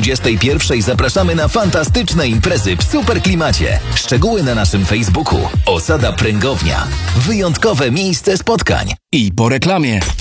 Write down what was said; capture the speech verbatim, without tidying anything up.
dwudziestej pierwszej zapraszamy na fantastyczne imprezy w superklimacie. Szczegóły na naszym Facebooku. Osada Pręgownia. Wyjątkowe miejsce spotkań. I po reklamie.